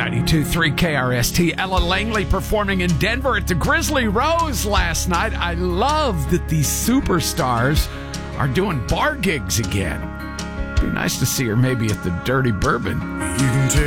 92.3 KRST. Ella Langley performing in Denver at the Grizzly Rose last night. I love that these superstars are doing bar gigs again. Be nice to see her maybe at the Dirty Bourbon. You can